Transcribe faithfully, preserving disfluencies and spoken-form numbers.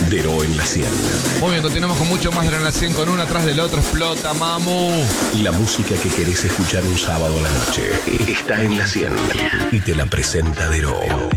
Dero en la cien. Muy bien, continuamos con mucho más de la cien con uno atrás del otro. Explota, mamu. La música que querés escuchar un sábado a la noche está en la cien y te la presenta Dero.